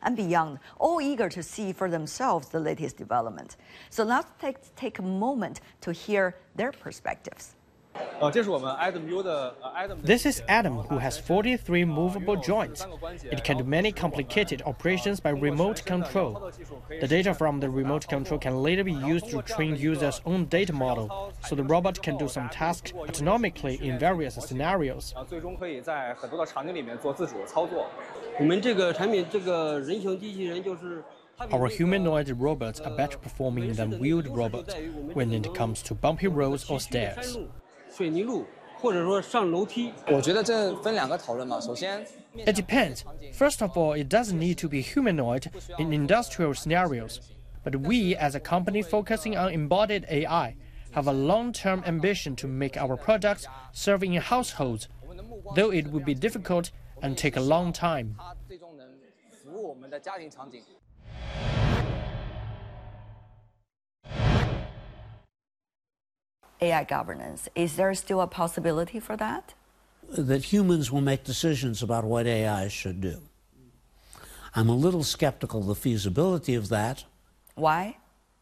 and beyond, all eager to see for themselves the latest development. So let's take a moment to hear their perspectives. This is Adam, who has 43 movable joints. It can do many complicated operations by remote control. The data from the remote control can later be used to train users' own data model, so the robot can do some tasks autonomically in various scenarios. Our humanoid robots are better performing than wheeled robots when it comes to bumpy roads or stairs. It depends. First of all, it doesn't need to be humanoid in industrial scenarios. But we, as a company focusing on embodied AI, have a long-term ambition to make our products serve in households, though it would be difficult and take a long time. AI governance, is there still a possibility for that? That humans will make decisions about what AI should do. I'm a little skeptical of the feasibility of that. Why?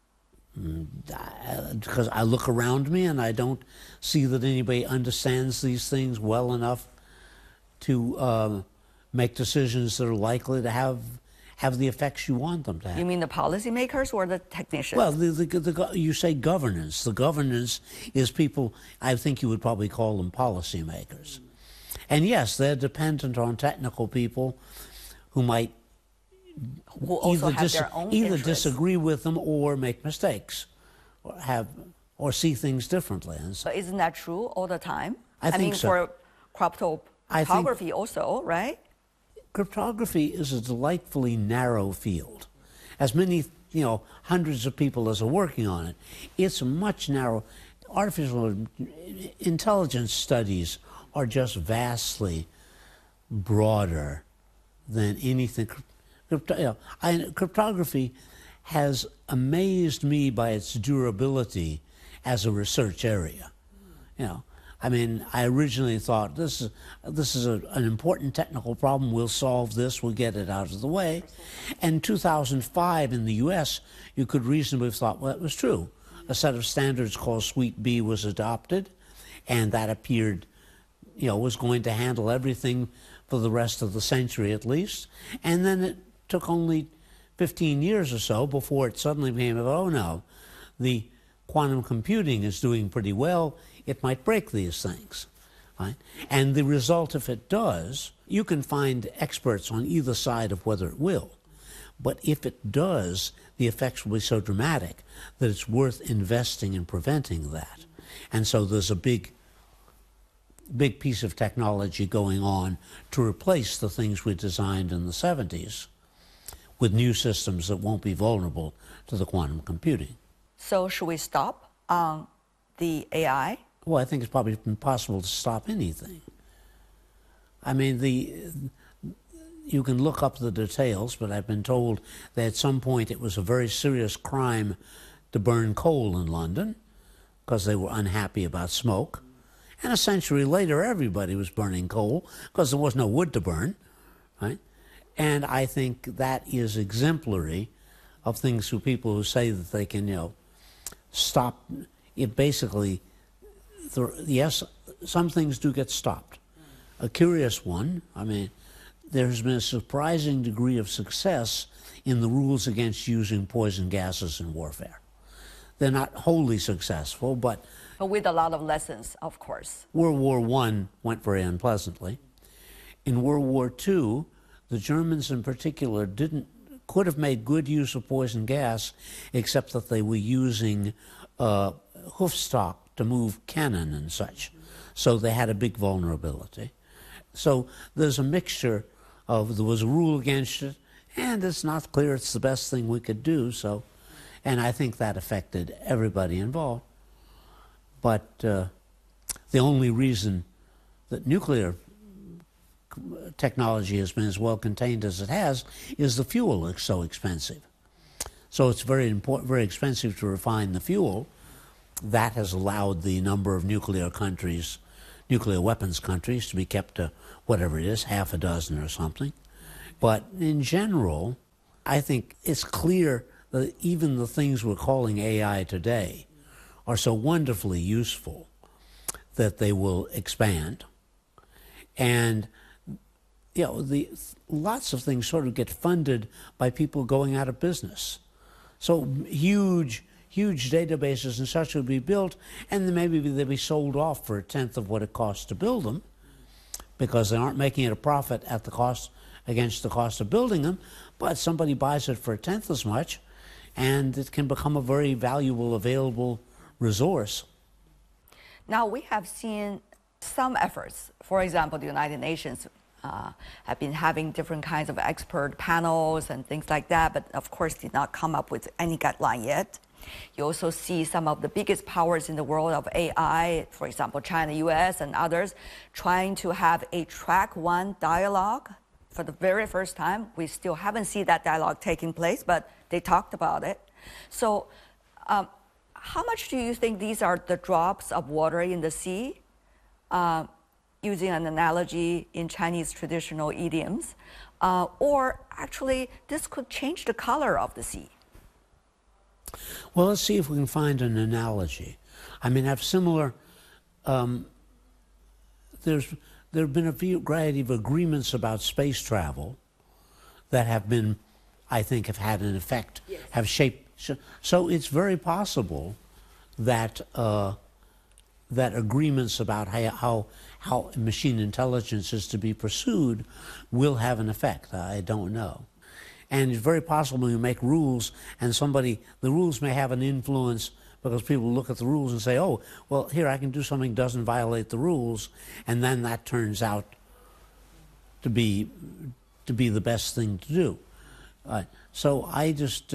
Because I look around me and I don't see that anybody understands these things well enough to make decisions that are likely to have the effects you want them to have. You mean the policymakers or the technicians? Well, you say governance. The governance is people, I think you would probably call them policymakers. And yes, they're dependent on technical people who might either disagree with them or make mistakes or see things differently. But isn't that true all the time? I think so. For cryptography also, right? Cryptography is a delightfully narrow field. As many, hundreds of people as are working on it, it's much narrow. Artificial intelligence studies are just vastly broader than anything. Cryptography has amazed me by its durability as a research area. I originally thought this is an important technical problem. We'll solve this. We'll get it out of the way. And in 2005 in the U.S., you could reasonably have thought, well, it was true. A set of standards called Suite B was adopted, and that appeared, was going to handle everything for the rest of the century at least. And then it took only 15 years or so before it suddenly became, oh no, the quantum computing is doing pretty well. It might break these things, right? And the result, if it does, you can find experts on either side of whether it will. But if it does, the effects will be so dramatic that it's worth investing in preventing that. And so there's a big piece of technology going on to replace the things we designed in the 70s with new systems that won't be vulnerable to the quantum computing. So should we stop on the AI? Well, I think it's probably impossible to stop anything. I mean, you can look up the details, but I've been told that at some point it was a very serious crime to burn coal in London because they were unhappy about smoke. And a century later, everybody was burning coal because there was no wood to burn, right? And I think that is exemplary of things for people who say that they can, stop it. Basically, yes, some things do get stopped. A curious one, there has been a surprising degree of success in the rules against using poison gases in warfare. They're not wholly successful, but with a lot of lessons, of course. World War I went very unpleasantly. In World War II, the Germans in particular could have made good use of poison gas, except that they were using hoof stock to move cannon and such. So they had a big vulnerability. So there's a mixture of, there was a rule against it, and it's not clear it's the best thing we could do, and I think that affected everybody involved. But the only reason that nuclear technology has been as well contained as it has is the fuel is so expensive. So it's very expensive to refine the fuel. That has allowed the number of nuclear weapons countries, to be kept to whatever it is, half a dozen or something. But in general, I think it's clear that even the things we're calling AI today are so wonderfully useful that they will expand. And lots of things sort of get funded by people going out of business. So huge databases and such will be built, and then maybe they'll be sold off for a tenth of what it costs to build them, because they aren't making it a profit at the cost against the cost of building them, but somebody buys it for a tenth as much, and it can become a very valuable, available resource. Now, we have seen some efforts. For example, the United Nations have been having different kinds of expert panels and things like that, but of course did not come up with any guideline yet. You also see some of the biggest powers in the world of AI, for example, China, US, and others, trying to have a track one dialogue for the very first time. We still haven't seen that dialogue taking place, but they talked about it. So how much do you think these are the drops of water in the sea? Using an analogy in Chinese traditional idioms, or actually this could change the color of the sea? Well, let's see if we can find an analogy. I mean, have similar, there have been a variety of agreements about space travel that have been, I think, have had an effect, yes, have shaped. So it's very possible that that agreements about how machine intelligence is to be pursued will have an effect. I don't know. And it's very possible you make rules, and the rules may have an influence because people look at the rules and say, oh, well, here I can do something that doesn't violate the rules, and then that turns out to be the best thing to do. So I just,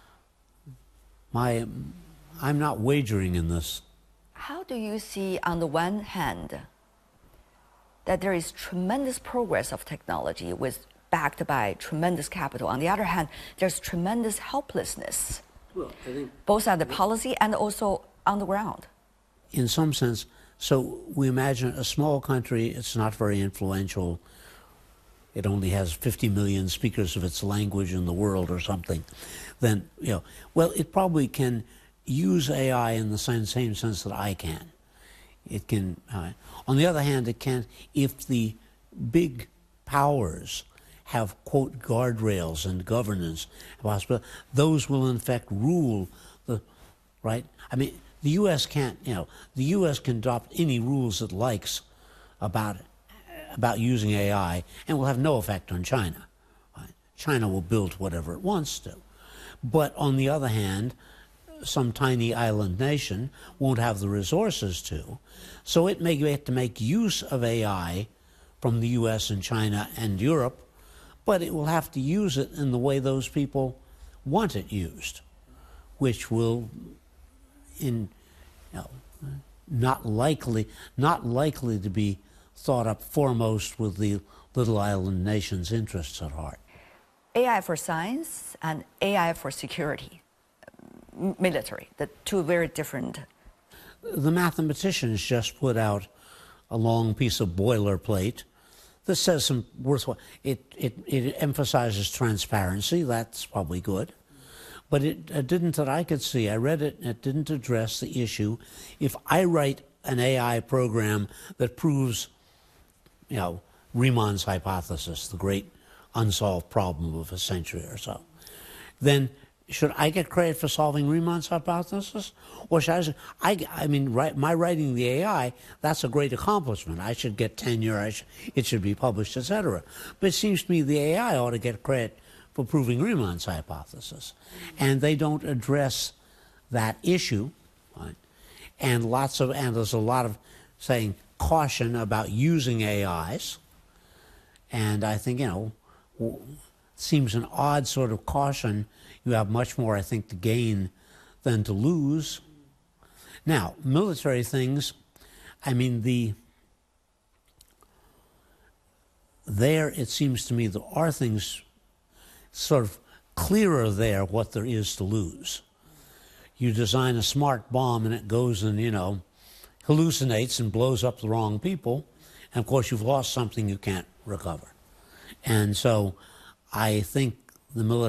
I'm not wagering in this. How do you see, on the one hand, that there is tremendous progress of technology backed by tremendous capital? On the other hand, there's tremendous helplessness, well, I think both at the policy and also on the ground. In some sense, so we imagine a small country, it's not very influential. It only has 50 million speakers of its language in the world or something. Then, well, it probably can use AI in the same sense that I can. It can, on the other hand, it can, if the big powers have, quote, guardrails and governance, those will in fact rule right? I mean, the U.S. can't, the U.S. can adopt any rules it likes about using AI, and will have no effect on China. Right? China will build whatever it wants to. But on the other hand, some tiny island nation won't have the resources to. So it may have to make use of AI from the US and China and Europe, but it will have to use it in the way those people want it used, which will, not likely to be thought up foremost with the little island nation's interests at heart. AI for science and AI for security. Military, the two very different. The mathematicians just put out a long piece of boilerplate that says some worthwhile. It emphasizes transparency. That's probably good, but it didn't, that I could see. I read it, and it didn't address the issue. If I write an AI program that proves, Riemann's hypothesis, the great unsolved problem of a century or so, then should I get credit for solving Riemann's hypothesis? Or should my writing the AI, that's a great accomplishment. I should get tenure, it should be published, etc. But it seems to me the AI ought to get credit for proving Riemann's hypothesis. And they don't address that issue. Right? And there's a lot of saying caution about using AIs. And I think, it seems an odd sort of caution. You have much more, I think, to gain than to lose. Now, military things, there it seems to me there are things sort of clearer there what there is to lose. You design a smart bomb and it goes and, hallucinates and blows up the wrong people. And of course, you've lost something you can't recover. And so I think the military